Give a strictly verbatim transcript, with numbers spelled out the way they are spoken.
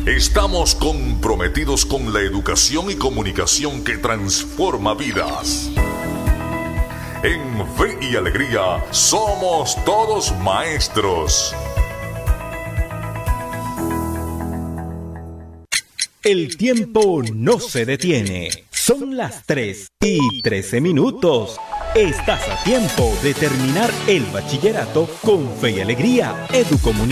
Estamos comprometidos con la educación y comunicación que transforma vidas. En Fe y Alegría somos todos maestros. El tiempo no se detiene. Son las tres y trece minutos. Estás a tiempo de terminar el bachillerato con Fe y Alegría Educomunicación.